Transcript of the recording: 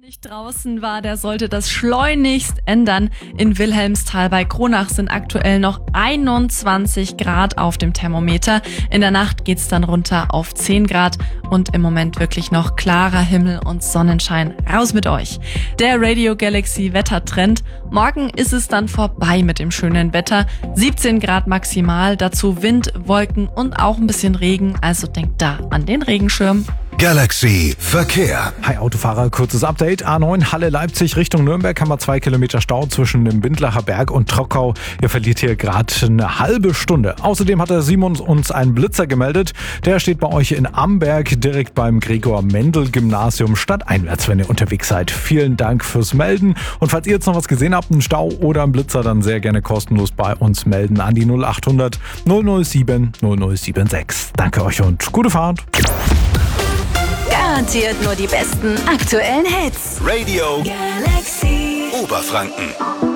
Nicht draußen war, der sollte das schleunigst ändern. In Wilhelmsthal bei Kronach sind aktuell noch 21 Grad auf dem Thermometer. In der Nacht geht's dann runter auf 10 Grad und im Moment wirklich noch klarer Himmel und Sonnenschein. Raus mit euch. Der Radio Galaxy Wettertrend. Morgen ist es dann vorbei mit dem schönen Wetter. 17 Grad maximal, dazu Wind, Wolken und auch ein bisschen Regen. Also denkt da an den Regenschirm. Galaxy Verkehr. Hi Autofahrer, kurzes Update. A9 Halle-Leipzig Richtung Nürnberg haben wir 2 Kilometer Stau zwischen dem Bindlacher Berg und Trockau. Ihr verliert hier gerade eine halbe Stunde. Außerdem hat der Simon uns einen Blitzer gemeldet. Der steht bei euch in Amberg, direkt beim Gregor-Mendel-Gymnasium, stadteinwärts, wenn ihr unterwegs seid. Vielen Dank fürs Melden. Und falls ihr jetzt noch was gesehen habt, einen Stau oder einen Blitzer, dann sehr gerne kostenlos bei uns melden an die 0800 007 0076. Danke euch und gute Fahrt. Garantiert nur die besten aktuellen Hits. Radio Galaxy Oberfranken.